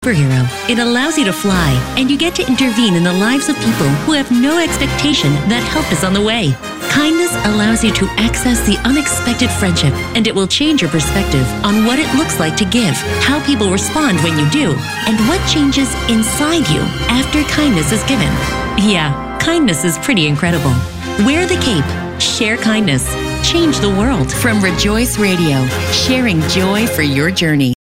Superhero. It allows you to fly, and you get to intervene in the lives of people who have no expectation that help is on the way. Kindness allows you to access the unexpected friendship, and it will change your perspective on what it looks like to give, how people respond when you do, and what changes inside you after kindness is given. Yeah, kindness is pretty incredible. Wear the cape. Share kindness. Change the world. From Rejoice Radio, sharing joy for your journey.